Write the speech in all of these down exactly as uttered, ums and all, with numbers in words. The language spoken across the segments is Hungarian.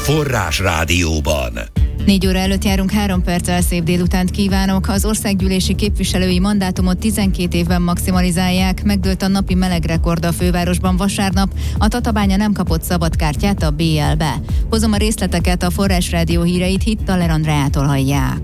Forrás Rádióban. Négy óra előtt járunk, három perccel szép délutánt kívánok. Az országgyűlési képviselői mandátumot tizenkét évben maximalizálják. Megdőlt a napi melegrekord a fővárosban vasárnap. A Tatabánya nem kapott szabadkártyát a bé el-be. Hozom a részleteket, a Forrás Rádió híreit Hittaler Andreától hallják.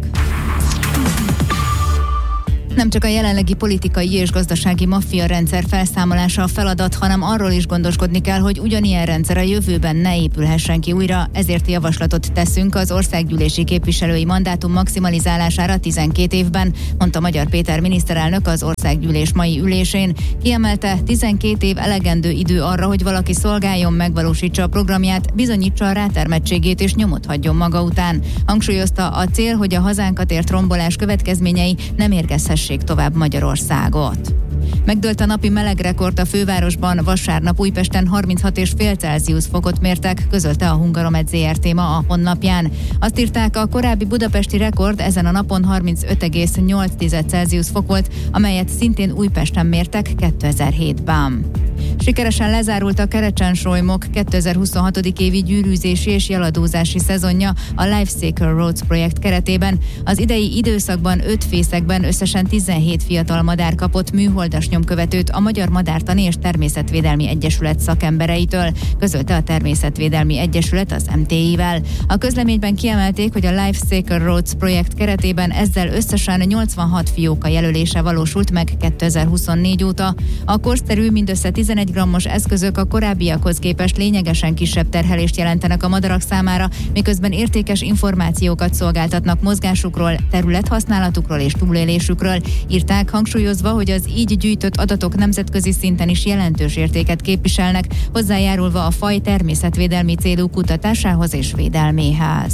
Nem csak a jelenlegi politikai és gazdasági maffia rendszer felszámolása a feladat, hanem arról is gondoskodni kell, hogy ugyanilyen rendszer a jövőben ne épülhessen ki újra, ezért javaslatot teszünk az országgyűlési képviselői mandátum maximalizálására tizenkét évben, mondta Magyar Péter miniszterelnök az országgyűlés mai ülésén. Kiemelte, tizenkét év elegendő idő arra, hogy valaki szolgáljon, megvalósítsa a programját, bizonyítsa a rátermettségét és nyomot hagyjon maga után. Hangsúlyozta, a cél, hogy a hazánkat ért rombolás következményei nem érkezhessenek tovább Magyarországot. Megdőlt a napi melegrekord a fővárosban, vasárnap Újpesten harminchat egész öt Celsius fokot mértek, közölte a Hungaromed zé er té ma a honlapján. Azt írták, a korábbi budapesti rekord ezen a napon harmincöt egész nyolc Celsius fok volt, amelyet szintén Újpesten mértek kétezer-hétben. Sikeresen lezárult a Kerecsen-Solymok kétezer-huszonhat. évi gyűrűzési és jeladózási szezonja a Lifecycle Roads projekt keretében. Az idei időszakban öt fészekben összesen tizenhét fiatal madár kapott műholdas nyomkövetőt a Magyar Madártani és Természetvédelmi Egyesület szakembereitől, közölte a Természetvédelmi Egyesület az em té i-vel. A közleményben kiemelték, hogy a Lifecycle Roads projekt keretében ezzel összesen nyolcvanhat fióka jelölése valósult meg kétezer-huszonnégy óta. A korszerű, mindössze tizenegy grammos eszközök a korábbiakhoz képest lényegesen kisebb terhelést jelentenek a madarak számára, miközben értékes információkat szolgáltatnak mozgásukról, területhasználatukról és túlélésükről, írták, hangsúlyozva, hogy az így gyűjtött adatok nemzetközi szinten is jelentős értéket képviselnek, hozzájárulva a faj természetvédelmi célú kutatásához és védelméhez.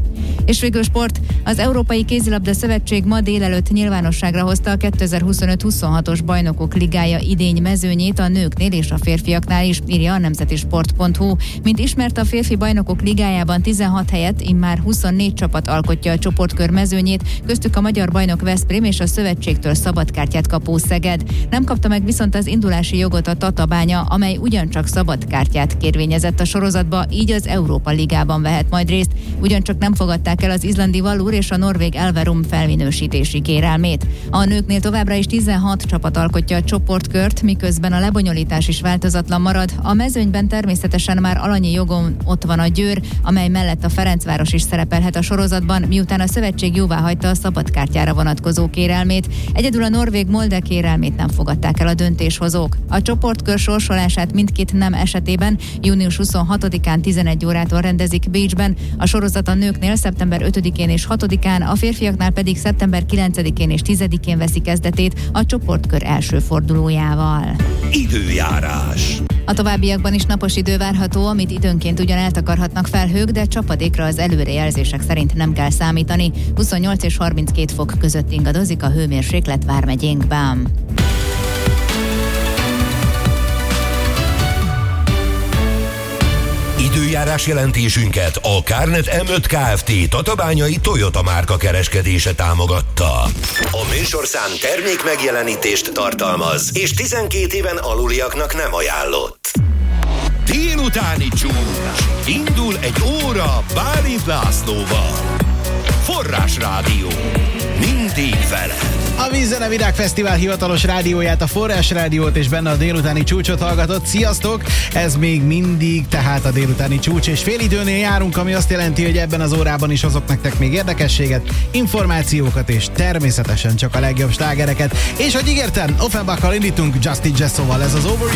És végül sport. Az Európai Kézilabda Szövetség ma délelőtt nyilvánosságra hozta a kétezer-huszonöt-huszonhatos Bajnokok Ligája idény mezőnyét a nőknél és a férfiaknál is, írja a nemzeti sport pont hu. Mint ismert, a férfi Bajnokok Ligájában tizenhat helyett immár huszonnégy csapat alkotja a csoportkör mezőnyét, köztük a magyar bajnok Veszprém és a szövetségtől szabadkártyát kapó Szeged. Nem kapta meg viszont az indulási jogot a Tatabánya, amely ugyancsak szabadkártyát kérvényezett a sorozatba, így az Európa Ligában vehet majd részt. Ugyancsak nem fogadták el az izlandi Valur és a norvég Elverum felminősítési kérelmét. A nőknél továbbra is tizenhat csapat alkotja a csoportkört, miközben a lebonyolítás is változatlan marad. A mezőnyben természetesen már alanyi jogon ott van a Győr, amely mellett a Ferencváros is szerepelhet a sorozatban, miután a szövetség jóváhagyta a szabadkártyára vonatkozó kérelmét. Egyedül a norvég Molde kérelmét nem fogadták el a döntéshozók. A csoportkör sorsolását mindkét nem esetében június huszonhatodikán tizenegy órától rendezik Bécsben. A sorozat a nőknél szeptember ötödikén és hatodikán, a férfiaknál pedig szeptember kilencedikén és tizedikén veszi kezdetét a csoportkör első fordulójával. Időjárás. A továbbiakban is napos idő várható, amit időnként ugyan eltakarhatnak felhők, de csapadékra az előrejelzések szerint nem kell számítani. huszonnyolc és harminckét fok között ingadozik a hőmérséklet vármegyénkben. Időjárás jelentésünket a Kárnet em öt Kft. Tatabányai Toyota márka kereskedése támogatta. A műsorszám termék megjelenítést tartalmaz, és tizenkét éven aluliaknak nem ajánlott. Délutáni csúcs. Indul egy óra Bálint Lászlóval. Forrás Rádió. Mindig vele. A Vízzene Virágfesztivál hivatalos rádióját, a Forrás Rádiót és benne a délutáni csúcsot hallgatott. Sziasztok! Ez még mindig tehát a délutáni csúcs, és félidőnél járunk, ami azt jelenti, hogy ebben az órában is hozok nektek még érdekességet, információkat és természetesen csak a legjobb slágereket. És hogy ígértem, Offenbakkal indítunk Justin Jessoval, ez az Over